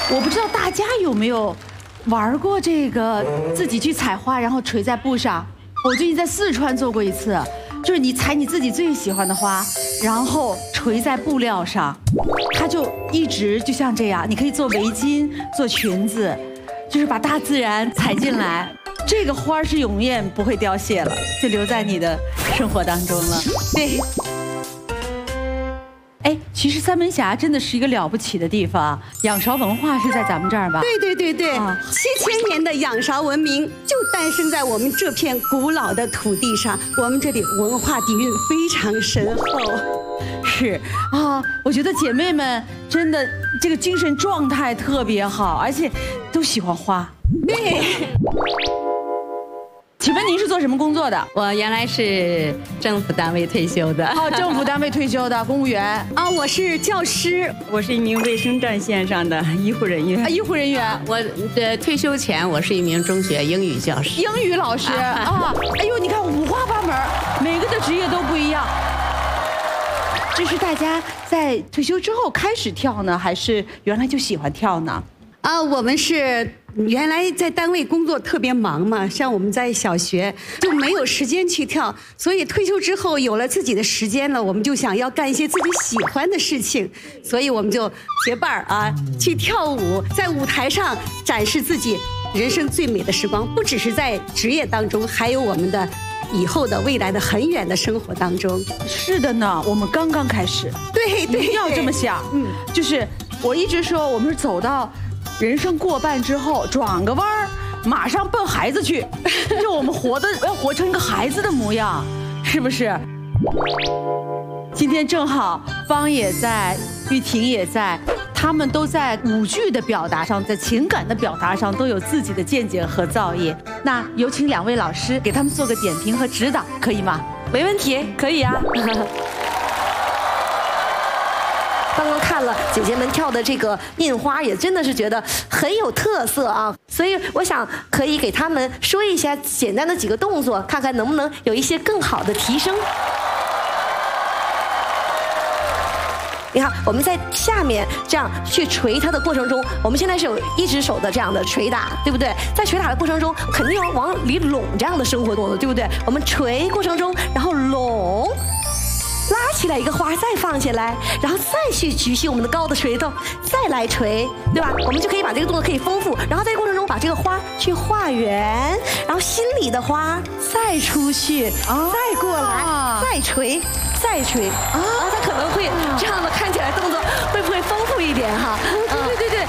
我不知道大家有没有玩过这个自己去采花，然后垂在布上。我最近在四川做过一次，就是你采你自己最喜欢的花，然后垂在布料上，它就一直就像这样，你可以做围巾、做裙子，就是把大自然采进来。这个花是永远不会凋谢了，就留在你的生活当中了。对。哎，其实三门峡真的是一个了不起的地方，仰韶文化是在咱们这儿吧？ 对，7000年的仰韶文明就诞生在我们这片古老的土地上，我们这里文化底蕴非常深厚。 是啊，我觉得姐妹们真的这个精神状态特别好，而且都喜欢花。 对。 请问您是做什么工作的？ 我原来是政府单位退休的。 哦，政府单位退休的公务员。 啊，我是教师， 我是一名卫生战线上的医护人员。 医护人员。 我的退休前，我是一名中学英语教师。 英语老师啊！哎呦，你看五花八门，每个的职业都不一样。这是大家在退休之后开始跳呢，还是原来就喜欢跳呢？ 啊，我们是原来在单位工作特别忙嘛，像我们在小学就没有时间去跳，所以退休之后有了自己的时间了，我们就想要干一些自己喜欢的事情，所以我们就结伴儿啊去跳舞，在舞台上展示自己人生最美的时光，不只是在职业当中，还有我们的以后的未来的很远的生活当中。 是的呢，我们刚刚开始。 对， 一定要这么想。就是我一直说我们是走到人生过半之后，转个弯儿，马上奔孩子去，就我们要活成一个孩子的模样，是不是？今天正好方也在，玉婷也在，他们都在舞剧的表达上，在情感的表达上都有自己的见解和造诣。那有请两位老师给他们做个点评和指导，可以吗？ 没问题，可以啊。刚刚看了姐姐们跳的这个印花，也真的是觉得很有特色啊，所以我想可以给他们说一下简单的几个动作，看看能不能有一些更好的提升。你看，我们在下面这样去捶它的过程中，我们现在是有一只手的这样的捶打，对不对？在捶打的过程中，肯定要往里拢这样的生活动作，对不对？我们捶过程中，然后拢。拉起来一个花，再放下来，然后再去举起我们的高的锤头，再来锤，对吧？我们就可以把这个动作可以丰富，然后在过程中把这个花去画圆，然后心里的花再出去，再过来，再锤，再锤，然后它可能会这样的看起来动作会不会丰富一点哈？ 对。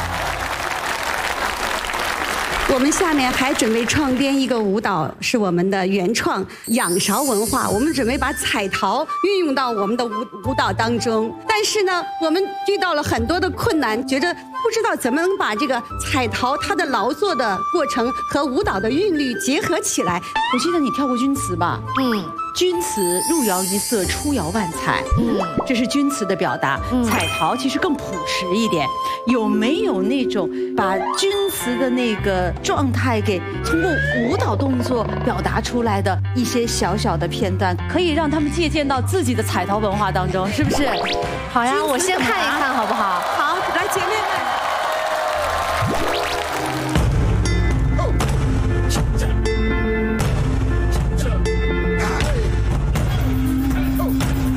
我们下面还准备创编一个舞蹈，是我们的原创仰韶文化。我们准备把彩陶运用到我们的舞蹈当中，但是呢，我们遇到了很多的困难，觉得不知道怎么能把这个彩陶它的劳作的过程和舞蹈的韵律结合起来。 我记得你跳过军词吧？军词入摇一色，出摇万彩。这是军词的表达。彩陶其实更朴实一点。有没有那种把军词的那个状态给通过舞蹈动作表达出来的一些小小的片段，可以让他们借鉴到自己的彩陶文化当中，是不是？好呀，我先看一看好不好？ 好，来姐妹们。